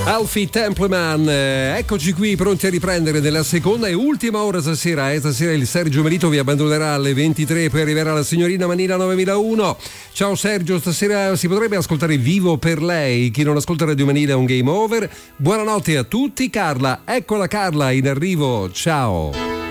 Alfie Templeman, eccoci qui pronti a riprendere nella seconda e ultima ora stasera. Stasera il Sergio Melito vi abbandonerà alle 23, poi arriverà la signorina Manila 9001. Ciao Sergio, stasera si potrebbe ascoltare Vivo per lei. Chi non ascolta Radio Manila è un game over. Buonanotte a tutti. Carla, eccola Carla in arrivo, ciao.